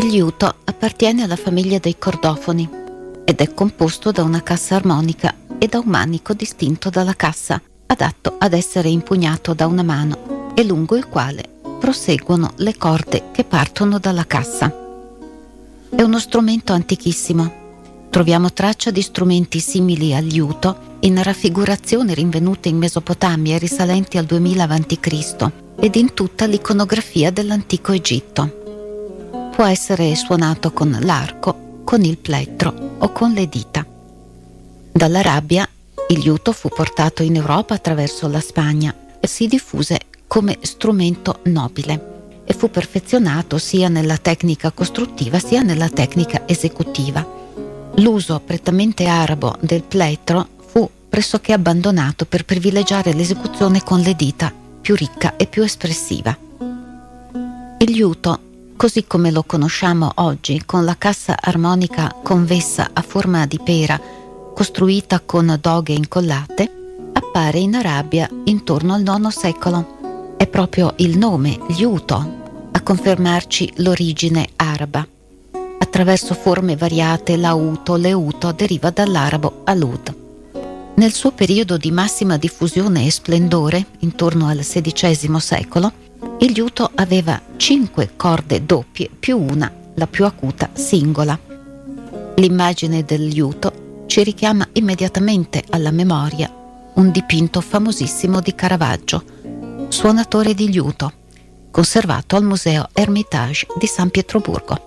Il liuto appartiene alla famiglia dei cordofoni ed è composto da una cassa armonica e da un manico distinto dalla cassa, adatto ad essere impugnato da una mano e lungo il quale proseguono le corde che partono dalla cassa. È uno strumento antichissimo. Troviamo traccia di strumenti simili al liuto in raffigurazioni rinvenute in Mesopotamia risalenti al 2000 a.C. ed in tutta l'iconografia dell'antico Egitto. Può essere suonato con l'arco, con il plettro o con le dita. Dall'Arabia il liuto fu portato in Europa attraverso la Spagna e si diffuse come strumento nobile e fu perfezionato sia nella tecnica costruttiva sia nella tecnica esecutiva. L'uso prettamente arabo del plettro fu pressoché abbandonato per privilegiare l'esecuzione con le dita, più ricca e più espressiva. Il liuto, così come lo conosciamo oggi, con la cassa armonica convessa a forma di pera, costruita con doghe incollate, appare in Arabia intorno al IX secolo. È proprio il nome, liuto, a confermarci l'origine araba. Attraverso forme variate, lauto, leuto deriva dall'arabo alud. Nel suo periodo di massima diffusione e splendore, intorno al XVI secolo, il liuto aveva 5 corde doppie più una, la più acuta, singola. L'immagine del liuto ci richiama immediatamente alla memoria un dipinto famosissimo di Caravaggio, Suonatore di liuto, conservato al Museo Hermitage di San Pietroburgo.